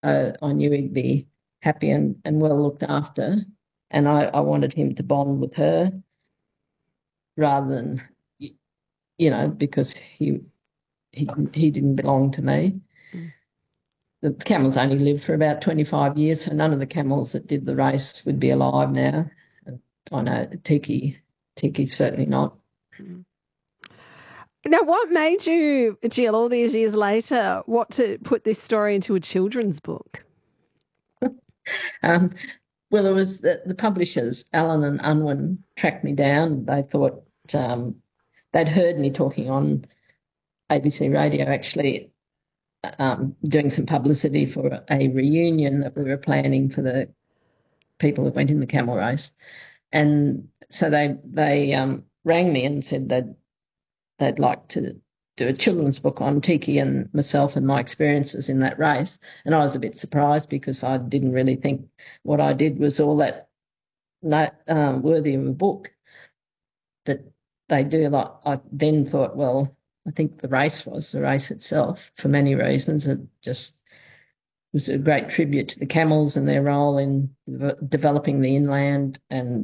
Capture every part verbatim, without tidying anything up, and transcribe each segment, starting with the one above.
uh, I knew he'd be happy and, and well looked after, and I, I wanted him to bond with her rather than, you know, because he he he didn't belong to me. Mm. The camels only lived for about twenty-five years, so none of the camels that did the race would be alive now. I know Tiki, Tiki's certainly not. Now, what made you, Jill, all these years later, want to put this story into a children's book? um, well, it was the, the publishers, Allen and Unwin, tracked me down. They thought um, they'd heard me talking on A B C Radio, actually, um, doing some publicity for a reunion that we were planning for the people that went in the camel race. And so they they um, rang me and said they'd, they'd like to do a children's book on Tiki and myself and my experiences in that race. And I was a bit surprised because I didn't really think what I did was all that no, um, worthy of a book. But they do. Like, I then thought, well, I think the race was, the race itself, for many reasons. It just was a great tribute to the camels and their role in de- developing the inland. And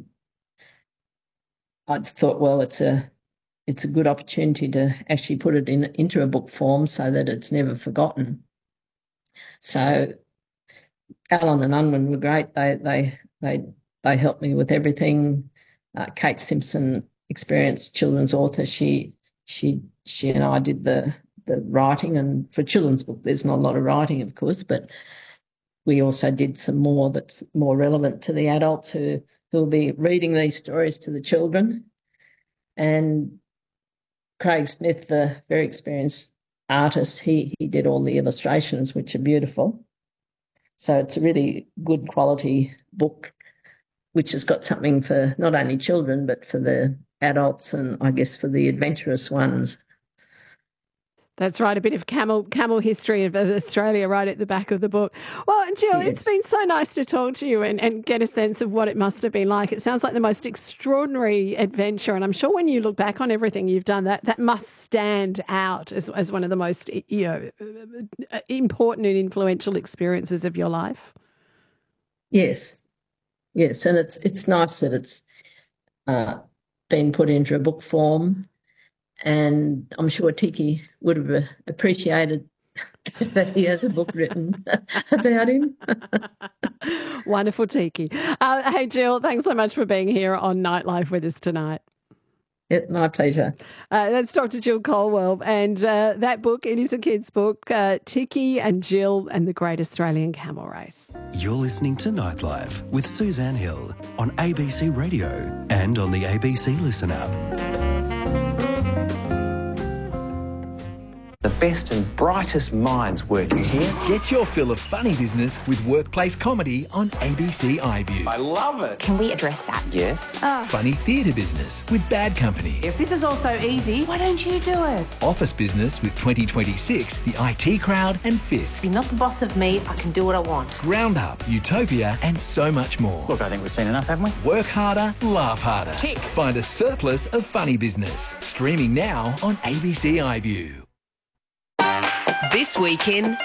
I thought, well, it's a it's a good opportunity to actually put it in into a book form so that it's never forgotten. So Alan and Unwin were great. They they they they helped me with everything. Uh, Kate Simpson, experienced children's author, she she she and I did the the writing, and for a children's book there's not a lot of writing, of course, but we also did some more that's more relevant to the adults who who'll be reading these stories to the children. And Craig Smith, the very experienced artist, he he did all the illustrations, which are beautiful. So it's a really good quality book, which has got something for not only children but for the adults and I guess for the adventurous ones. That's right, a bit of camel camel history of Australia right at the back of the book. Well, Jill, yes. It's been so nice to talk to you and, and get a sense of what it must have been like. It sounds like the most extraordinary adventure, and I'm sure when you look back on everything you've done, that, that must stand out as, as one of the most, you know, important and influential experiences of your life. Yes, yes, and it's it's nice that it's uh, been put into a book form. And I'm sure Tiki would have appreciated that he has a book written about him. Wonderful, Tiki. Uh, hey, Jill, thanks so much for being here on Nightlife with us tonight. Yeah, my pleasure. Uh, that's Doctor Jill Colwell. And uh, that book, it is a kid's book, uh, Tiki and Jill and the Great Australian Camel Race. You're listening to Nightlife with Suzanne Hill on A B C Radio and on the A B C Listen app. The best and brightest minds working here. Get your fill of funny business with workplace comedy on A B C iView. I love it. Can we address that? Yes. Oh. Funny theatre business with Bad Company. If this is all so easy, why don't you do it? Office business with twenty twenty-six, the I T Crowd and Fisk. You're not the boss of me, I can do what I want. Roundup, Utopia and so much more. Look, I think we've seen enough, haven't we? Work harder, laugh harder. Tick. Find a surplus of funny business. Streaming now on A B C iView. This week in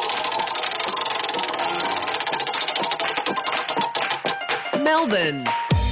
Melbourne.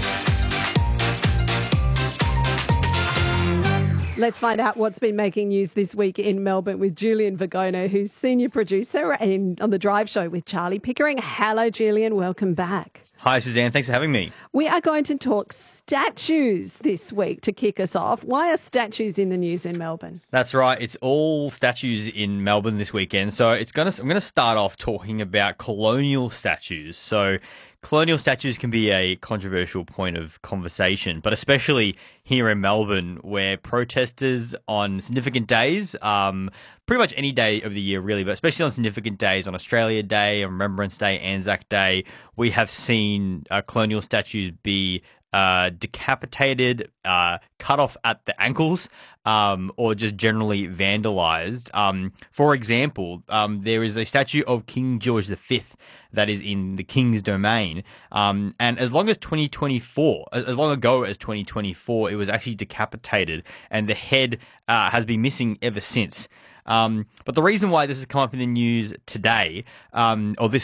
Let's find out what's been making news this week in Melbourne with Julian Vigona, who's senior producer in, on The Drive Show with Charlie Pickering. Hello, Julian. Welcome back. Hi, Suzanne. Thanks for having me. We are going to talk statues this week to kick us off. Why are statues in the news in Melbourne? That's right. It's all statues in Melbourne this weekend. So it's going to, I'm going to start off talking about colonial statues. So colonial statues can be a controversial point of conversation, but especially here in Melbourne, where protesters on significant days, um, pretty much any day of the year really, but especially on significant days, on Australia Day, on Remembrance Day, Anzac Day, we have seen uh, colonial statues be uh, decapitated, uh, cut off at the ankles, um, or just generally vandalized. Um, for example, um, there is a statue of King George the Fifth that is in the King's Domain. Um, and as long as twenty twenty-four, as, as long ago as twenty twenty-four, it was actually decapitated, and the head uh, has been missing ever since. Um, but the reason why this has come up in the news today, um, or this